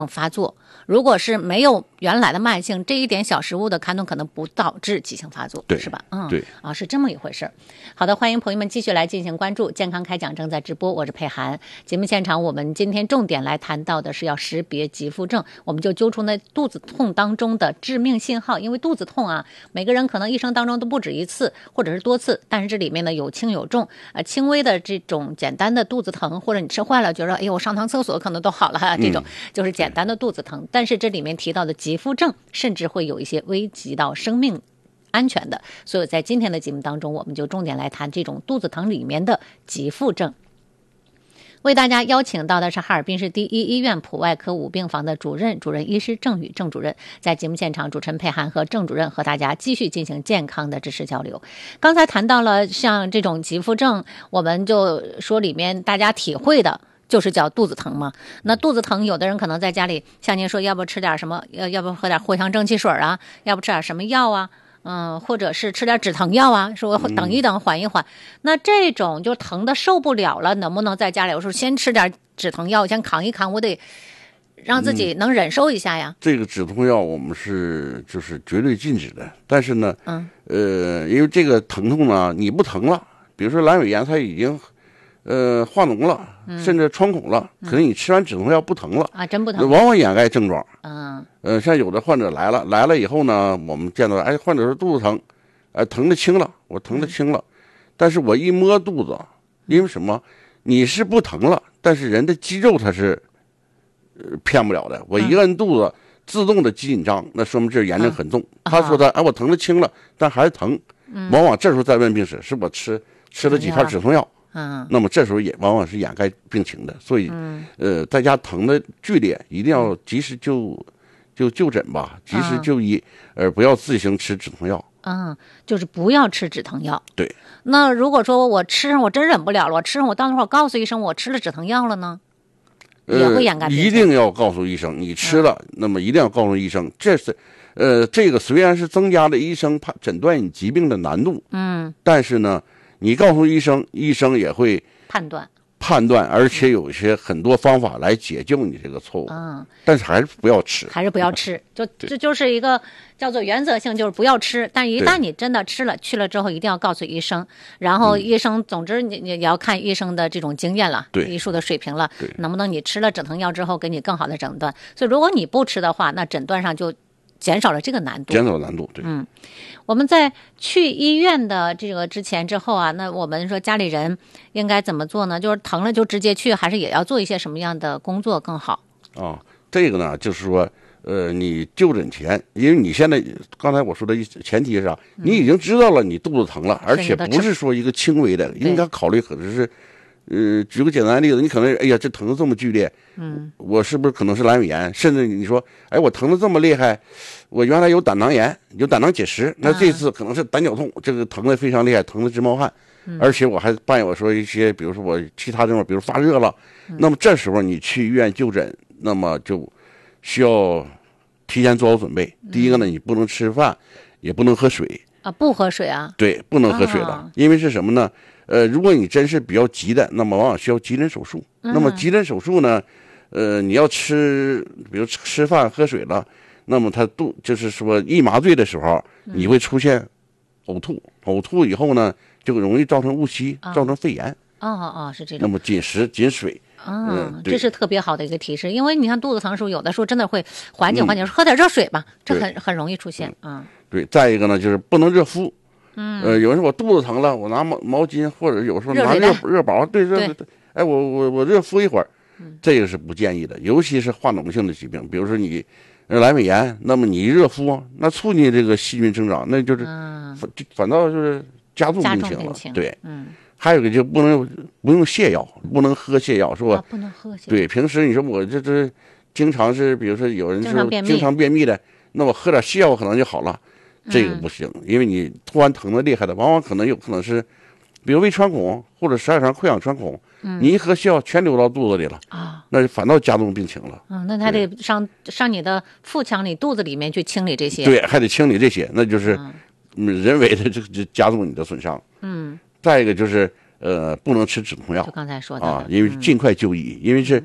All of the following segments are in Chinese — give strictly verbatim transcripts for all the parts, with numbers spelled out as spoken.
发作。如果是没有原来的慢性，这一点小食物的开动可能不导致急性发作， 对， 是吧？嗯， 对啊，是这么一回事。好的，欢迎朋友们继续来进行关注，健康开讲正在直播，我是佩涵。节目现场，我们今天重点来谈到的是要识别急腹症，我们就揪出那肚子痛当中的致命信号。因为肚子痛啊，每个人可能一生当中都不止一次，或者是多次，但是这里面呢有轻有重，呃，轻微的这种简单的肚子疼，或者你吃坏了觉得哎呦我上趟厕所可能都好了哈，这种、嗯、就是简单的肚子疼。但是这里面提到的急腹症，甚至会有一些危及到生命安全的，所以在今天的节目当中，我们就重点来谈这种肚子疼里面的急腹症。为大家邀请到的是哈尔滨市第一医院普外科五病房的主任主任医师郑宇郑主任，在节目现场，主持人佩涵和郑主任和大家继续进行健康的知识交流。刚才谈到了像这种急腹症，我们就说里面大家体会的就是叫肚子疼嘛。那肚子疼，有的人可能在家里像您说，要不吃点什么，要要不喝点藿香正气水啊，要不吃点什么药啊，嗯，或者是吃点止疼药啊，说等一等缓一缓、嗯、那这种就疼的受不了了，能不能在家里我说先吃点止疼药，先扛一扛，我得让自己能忍受一下呀、 嗯、这个止痛药我们是就是绝对禁止的，但是呢嗯呃因为这个疼痛呢你不疼了，比如说阑尾炎它已经呃化脓了、嗯、甚至穿孔了、嗯、可能你吃完止痛药不疼了啊，真不疼， 往往掩盖症状。 嗯呃，像有的患者来了，来了以后呢，我们见到，哎，患者说肚子疼，哎，疼的轻了，我疼的轻了、嗯，但是我一摸肚子，因为什么？你是不疼了，但是人的肌肉它是，呃，骗不了的。我一摁肚子，嗯、自动的肌紧张，那说明这炎症很重。嗯、他说的，哎，我疼的轻了，但还是疼。嗯、往往这时候再问病史，是我吃吃了几片止痛药。嗯，那么这时候也往往是掩盖病情的，所以，嗯、呃，在家疼的剧烈，一定要及时就。就就诊吧，及时就医，嗯、而不要自行吃止痛药。 嗯，就是不要吃止疼药。 对。 那如果说我吃上我真忍不了了，我吃上我到那会儿告诉医生我吃了止疼药了呢， 呃、 也会掩盖病情。 一定要告诉医生你吃了、嗯，那么一定要告诉医生，这是，呃，这个虽然是增加了医生判诊断你疾病的难度，嗯，但是呢，你告诉医生，医生也会判断。 判断，而且有一些很多方法来解救你这个错误。嗯，但是还是不要吃， 还是不要吃，就这就是一个叫做原则性，就是不要吃。但是一旦你真的吃了，去了之后一定要告诉医生，然后医生，嗯、总之你你也要看医生的这种经验了， 对医术的水平了，能不能你吃了止疼药之后给你更好的诊断。所以如果你不吃的话，那诊断上就减少了这个难度， 减少难度，对， 嗯，我们在去医院的这个之前之后啊，那我们说家里人应该怎么做呢？就是疼了就直接去，还是也要做一些什么样的工作更好？ 啊，这个呢，就是说，呃，你就诊前，因为你现在刚才我说的前提是啥、嗯？你已经知道了你肚子疼了，而且不是说一个轻微的，应该考虑可能是。呃，举个简单的例子，你可能哎呀，这疼得这么剧烈，嗯，我是不是可能是阑尾炎？甚至你说，哎，我疼得这么厉害，我原来有胆囊炎，有胆囊结石，那这次可能是胆绞痛，这个疼得非常厉害，疼得直冒汗，嗯、而且我还伴有说一些，比如说我其他症状，比如发热了，嗯、那么这时候你去医院就诊，那么就需要提前做好准备。嗯、第一个呢，你不能吃饭，也不能喝水啊，不喝水啊？ 对，不能喝水了，啊、因为是什么呢？呃，如果你真是比较急的，那么往往需要急诊手术。嗯、那么急诊手术呢，呃，你要吃，比如吃饭喝水了，那么他肚就是说一麻醉的时候，你会出现呕吐，嗯、呕吐以后呢，就容易造成误吸，哦、造成肺炎。 哦哦，是这种。 那么紧食紧水。 嗯，嗯这是特别好的一个提示，因为你看肚子疼的时候，有的时候真的会缓解缓解，嗯、喝点热水吧，这很很容易出现。嗯， 对。再一个呢，就是不能热敷。嗯，呃，有人说我肚子疼了，我拿毛毛巾，或者有时候拿热热宝，对热对，哎，我我我热敷一会儿，嗯，这个是不建议的，尤其是化脓性的疾病，比如说你阑尾炎，那么你热敷，那促进这个细菌生长，那就是、嗯、反反倒就是加重病情了，情对，嗯，还有一个就不能不用泻药，不能喝泻药，是吧？ 啊、不能喝泻药。 对，平时你说我这这经常是，比如说有人说经常便秘的，那我喝点泻药可能就好了。这个不行，因为你突然疼的厉害的，往往可能有可能是，比如胃穿孔或者十二肠溃疡穿孔，嗯、你一喝泻药全流到肚子里了啊，那就反倒加重病情了。 嗯，那还得上上你的腹腔里、肚子里面去清理这些。 对，还得清理这些，那就是嗯人为的这个加重你的损伤。嗯，再一个就是呃不能吃止痛药， 就刚才说的啊，因为尽快就医，嗯、因为是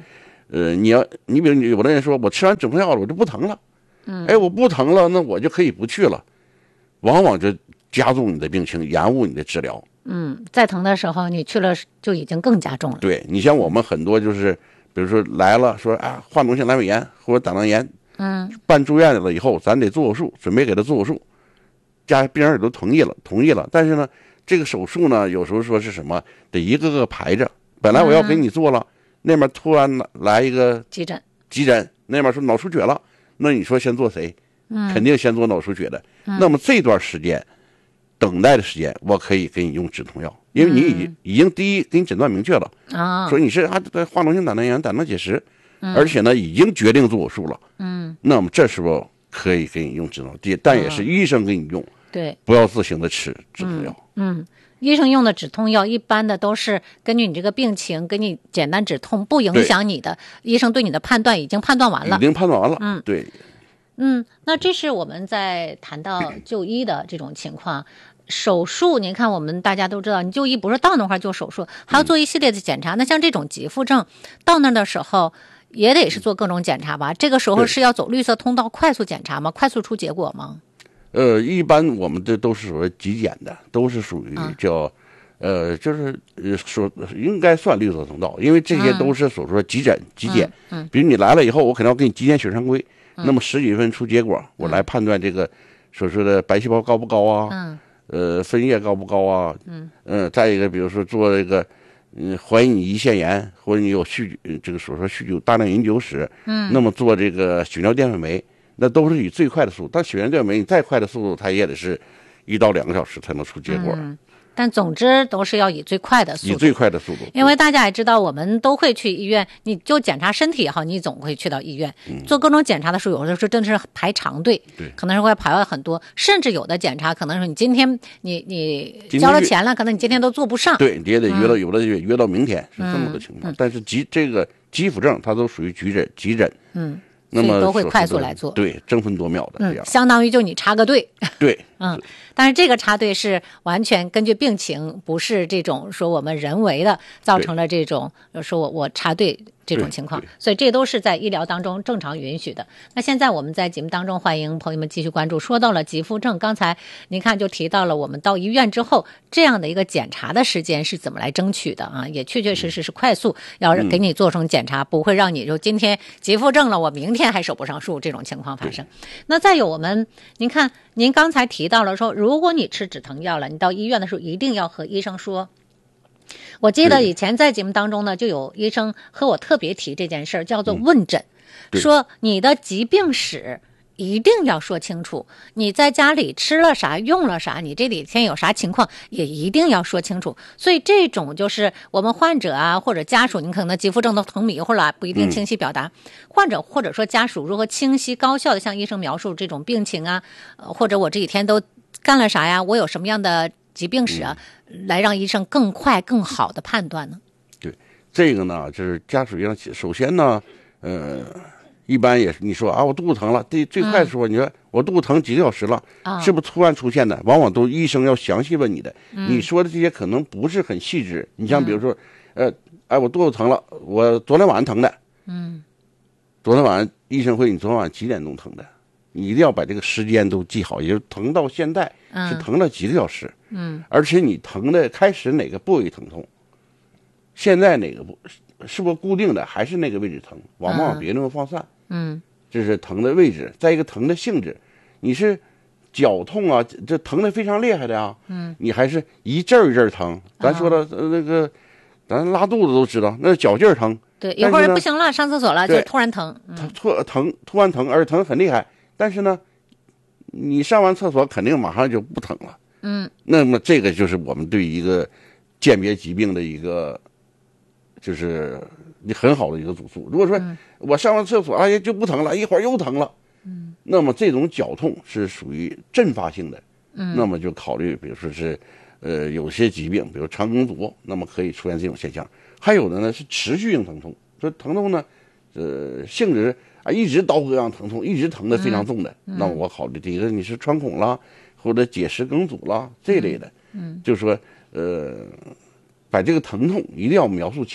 呃，你要你比如有的人说我吃完止痛药了，我就不疼了，嗯，哎，我不疼了，那我就可以不去了，往往就加重你的病情，延误你的治疗。 嗯，再疼的时候你去了就已经更加重了。 对，你像我们很多就是，比如说来了说啊，化脓性阑尾炎或者胆囊炎， 嗯， 办住院了以后，咱得做手术，准备给他做手术，家病人也都同意了，同意了。但是呢，这个手术呢，有时候说是什么，得一个个排着。本来我要给你做了，嗯、那边突然来一个急诊， 急诊那边说脑出血了，那你说先做谁？ 嗯， 肯定先做脑出血的。嗯、那么这段时间。等待的时间，我可以给你用止痛药，因为你已经、嗯、已经第一给你诊断明确了啊，说你是啊化脓性胆囊炎、胆囊结石，嗯、而且呢已经决定做手术了，嗯，那么这时候可以给你用止痛药，但也是医生给你用， 对、嗯， 不要自行的吃止痛药， 嗯。嗯医生用的止痛药一般的都是根据你这个病情给你简单止痛，不影响你的，医生对你的判断已经判断完了， 已经判断完了，嗯，对。 嗯，那这是我们在谈到就医的这种情况。手术，您看我们大家都知道，你就医不是到那块就手术，还要做一系列的检查。嗯、那像这种急腹症，到那的时候也得是做各种检查吧？这个时候是要走绿色通道快速检查吗？快速出结果吗？ 呃，一般我们这都是属于急检的，都是属于叫，啊、呃，就是呃说应该算绿色通道，因为这些都是所说急诊、嗯、急检。嗯，嗯比如你来了以后，我肯定要给你急检血常规。那么十几分钟出结果，我来判断这个所说的白细胞高不高啊？嗯，呃，分液高不高啊？嗯，呃，再一个，比如说做这个，嗯，怀疑你胰腺炎或者你有酗这个所说酗酒大量饮酒史，嗯，那么做这个血尿淀粉酶，那都是以最快的速度。但血尿淀粉酶你再快的速度，它也得是一到两个小时才能出结果。 嗯但总之都是要以最快的速度， 以最快的速度， 因为大家也知道，我们都会去医院，你就检查身体也好，你总会去到医院、嗯、做各种检查的时候，有的时候真的是排长队， 对， 可能是会排了很多，甚至有的检查可能是你今天你你交了钱了，可能你今天都做不上， 对，你也得约到，嗯、有的约约到明天，是这么个情况。嗯嗯、但是急这个急腹症，它都属于急诊，急诊， 嗯。 那么都会快速来做， 对，争分夺秒的这样、 嗯，相当于就你插个队， 对， 嗯，但是这个插队是完全根据病情，不是这种说我们人为的造成了这种说我我插队这种情况，所以这都是在医疗当中正常允许的。那现在我们在节目当中欢迎朋友们继续关注，说到了急腹症，刚才您看就提到了我们到医院之后这样的一个检查的时间是怎么来争取的啊，也确确实实是快速要给你做成检查，嗯、不会让你就今天急腹症了，我明天还手不上术这种情况发生。那再有我们您看您刚才提到了说，如果你吃止疼药了，你到医院的时候一定要和医生说。我记得以前在节目当中呢，就有医生和我特别提这件事儿，叫做问诊，嗯、说你的疾病史一定要说清楚，你在家里吃了啥用了啥，你这几天有啥情况也一定要说清楚。所以这种就是我们患者啊或者家属，你可能急腹症都疼迷糊了，不一定清晰表达，嗯、患者或者说家属如何清晰高效的向医生描述这种病情啊，呃、或者我这几天都干了啥呀，我有什么样的疾病史啊，嗯、来让医生更快更好的判断呢？ 对，这个呢就是家属要首先呢呃一般也是你说啊，我肚子疼了，最最快的时候，嗯、你说我肚子疼几个小时了，哦、是不是突然出现的？往往都医生要详细问你的。嗯、你说的这些可能不是很细致。你像比如说，嗯、呃，哎，我肚子疼了，我昨天晚上疼的。嗯。昨天晚上医生会，你昨天晚上几点钟疼的？你一定要把这个时间都记好，也就是疼到现在是疼了几个小时。嗯。而且你疼的开始哪个部位疼痛，现在哪个部是不是固定的，还是那个位置疼？往往别地方放散。嗯，这是疼的位置，再一个疼的性质，你是绞痛啊，这疼的非常厉害的啊，嗯，你还是一阵儿一阵儿疼。咱说的、呃、那个，咱拉肚子都知道，那是绞劲儿疼。 对，一会儿不行了，上厕所了就突然疼， 嗯、突疼突然疼，而且疼很厉害。但是呢，你上完厕所肯定马上就不疼了。嗯，那么这个就是我们对一个鉴别疾病的一个，就是你很好的一个主诉。如果说我上完厕所，哎呀就不疼了，一会儿又疼了，嗯，那么这种绞痛是属于阵发性的，嗯，那么就考虑，比如说是，呃，有些疾病，比如肠梗阻，那么可以出现这种现象。还有的呢是持续性疼痛，说疼痛呢，呃，性质啊一直刀割样疼痛，一直疼得非常重的，嗯、那我考虑第一个你是穿孔啦，或者结石梗阻啦这类的，嗯，就是说，呃。把这个疼痛一定要描述清楚，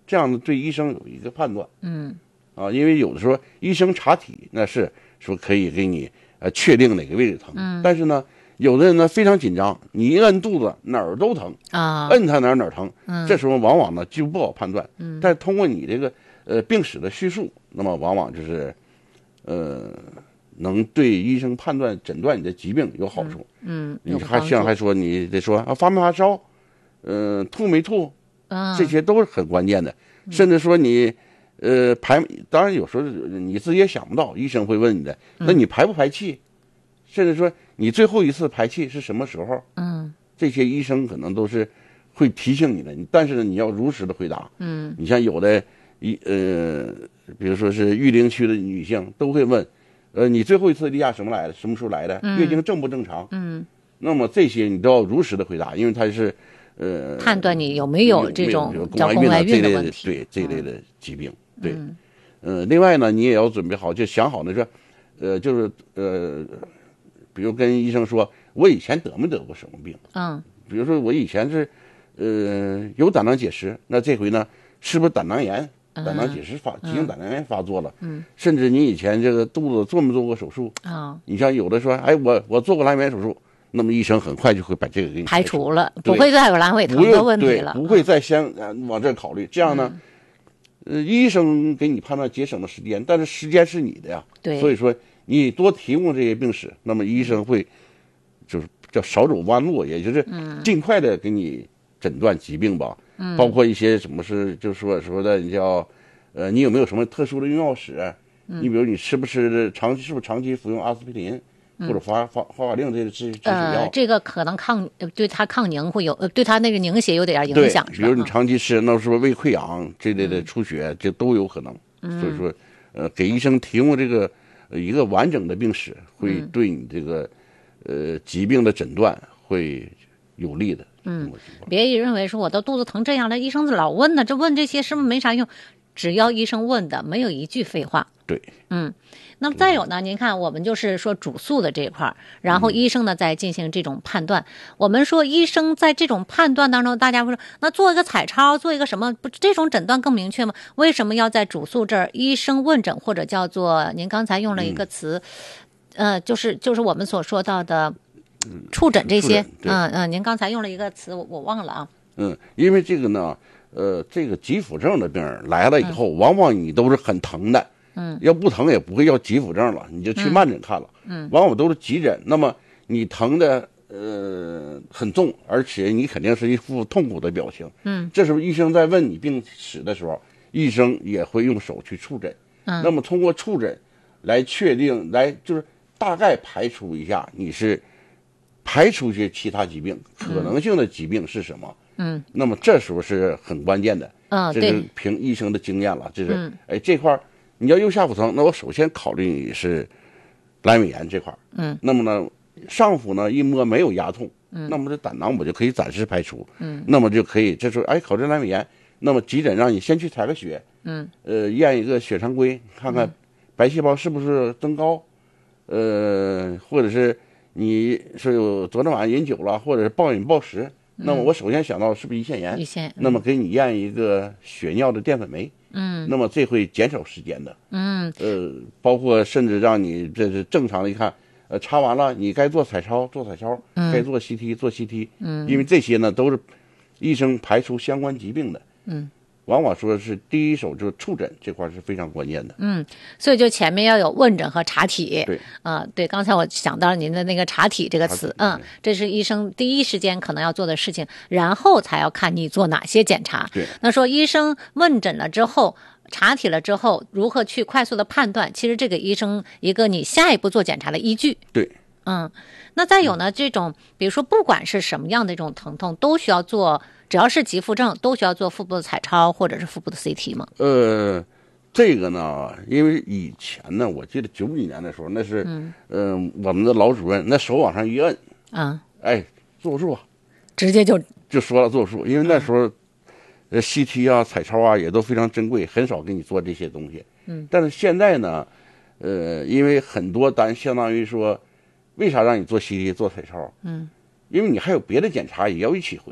这样的对医生有一个判断。 嗯， 啊，因为有的时候医生查体那是说可以给你呃确定哪个位置疼， 嗯， 但是呢，有的人呢非常紧张，你一摁肚子哪儿都疼啊， 摁他哪儿哪儿疼， 嗯， 这时候往往呢就不好判断。 嗯， 但是通过你这个呃病史的叙述，那么往往就是呃能对医生判断诊断你的疾病有好处。 嗯， 你还像还说你得说啊发没发烧，嗯、呃、吐没吐， 嗯， 这些都是很关键的，甚至说你。呃，排当然有时候你自己也想不到，医生会问你的，那你排不排气？嗯、甚至说你最后一次排气是什么时候？ 嗯， 这些医生可能都是会提醒你的，但是呢，你要如实的回答。 嗯， 你像有的一呃，比如说是育龄区的女性都会问，呃，你最后一次例假什么来的？什么时候来的？ 嗯、 月经正不正常？ 嗯， 那么这些你都要如实的回答，因为它是呃判断你有没有这种叫宫外孕的问题， 对这类的疾病。对， 嗯， 呃，另外呢，你也要准备好，就想好呢，说，呃，就是呃，比如跟医生说，我以前得没得过什么病？ 嗯， 比如说我以前是，呃，有胆囊结石，那这回呢，是不是胆囊炎？胆囊结石发，急性胆囊炎发作了。 嗯， 甚至你以前这个肚子做没做过手术？ 啊、哦， 你像有的说，哎，我我做过阑尾手术，那么医生很快就会把这个给你排除了， 不会再有阑尾疼的问题了， 不会再先往这考虑。这样呢？ 嗯呃，医生给你判断节省了时间，但是时间是你的呀。 对， 所以说你多提供这些病史，那么医生会就是叫少走弯路，也就是尽快的给你诊断疾病吧。嗯，包括一些什么是，就是说说的你叫，呃，你有没有什么特殊的用药史？嗯、你比如你吃不吃长期是不是长期服用阿司匹林？或者发发发法令这个治治血药， 呃，这个可能抗对它抗凝会有，呃，对它那个凝血有点影响，是吧？ 比如你长期吃，那是不是胃溃疡这类的出血，嗯、这都有可能。 嗯、 所以说，呃，给医生提供这个、呃、一个完整的病史，会对你这个、嗯、呃疾病的诊断会有利的。 嗯，别认为说我的肚子疼这样了，医生老问呢，这问这些是不是没啥用？只要医生问的，没有一句废话。 对， 嗯，那么再有呢？您看，我们就是说主诉的这一块儿，然后医生呢再进行这种判断。嗯、我们说医生在这种判断当中，大家会说，那做一个彩超，做一个什么？不，这种诊断更明确吗？为什么要在主诉这儿医生问诊，或者叫做您刚才用了一个词，嗯、呃，就是就是我们所说到的触诊这些？嗯嗯，您刚才用了一个词，我我忘了啊。 嗯，因为这个呢。呃，这个急腹症的病人来了以后，嗯、往往你都是很疼的，嗯，要不疼也不会要急腹症了，你就去慢诊看了，嗯，往往都是急诊。那么你疼的呃很重，而且你肯定是一副痛苦的表情，嗯，这时候医生在问你病史的时候，医生也会用手去触诊，嗯，那么通过触诊来确定，来就是大概排除一下你是排除一些其他疾病可能性的疾病是什么。嗯，那么这时候是很关键的，嗯，这是凭医生的经验了，这是，嗯、哎，这块你要右下腹疼，那我首先考虑你是阑尾炎这块，嗯，那么呢，上腹呢一摸没有压痛，嗯，那么这胆囊我就可以暂时排除，嗯，那么就可以，这时候哎，考虑阑尾炎，那么急诊让你先去采个血，嗯，呃，验一个血常规，看看白细胞是不是增高，呃，或者是你是有昨天晚上饮酒了，或者是暴饮暴食。那么我首先想到是不是胰腺炎？ 胰腺， 那么给你验一个血尿的淀粉酶，嗯，那么这会减少时间的，嗯，呃，包括甚至让你这是正常的，一看，呃，查完了，你该做彩超做彩超，嗯、该做 C T 做 C T，嗯，因为这些呢都是医生排除相关疾病的，嗯。往往说是第一手就是触诊这块是非常关键的， 嗯，所以就前面要有问诊和查体， 对， 啊、呃，对，刚才我想到了您的那个查体这个词，嗯，这是医生第一时间可能要做的事情，然后才要看你做哪些检查， 对， 那说医生问诊了之后。查体了之后，如何去快速的判断？其实这个医生一个你下一步做检查的依据。 对， 嗯，那再有呢，这种比如说不管是什么样的一种疼痛，都需要做，只要是急腹症，都需要做腹部的彩超或者是腹部的 C T 吗？ 呃，这个呢，因为以前呢，我记得九几年的时候，那是嗯、呃，我们的老主任那手往上一摁， 啊、嗯， 哎，做手术啊， 直接就就说了做手术，因为那时候。嗯呃 ，C T 啊、彩超啊也都非常珍贵，很少给你做这些东西。嗯，但是现在呢，呃，因为很多单相当于说，为啥让你做 C T 做彩超？嗯，因为你还有别的检查也要一起回来。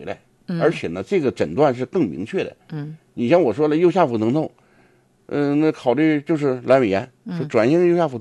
嗯、 而且呢，这个诊断是更明确的。 嗯， 你像我说了，右下腹疼痛，嗯、呃，那考虑就是阑尾炎，说转性右下腹痛。